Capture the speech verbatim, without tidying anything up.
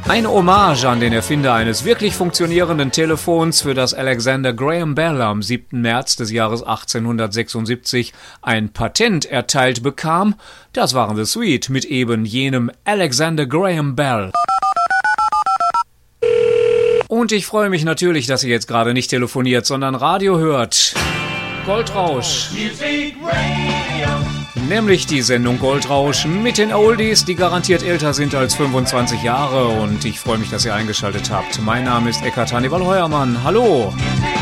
Eine Hommage an den Erfinder eines wirklich funktionierenden Telefons, für das Alexander Graham Bell am siebten März des Jahres achtzehnhundertsechsundsiebzig ein Patent erteilt bekam, das waren The Sweet mit eben jenem Alexander Graham Bell. Und ich freue mich natürlich, dass ihr jetzt gerade nicht telefoniert, sondern Radio hört. Goldrausch. Music Radio. Nämlich die Sendung Goldrausch mit den Oldies, die garantiert älter sind als fünfundzwanzig Jahre. Und ich freue mich, dass ihr eingeschaltet habt. Mein Name ist Eckhard Hannibal Heuermann. Hallo.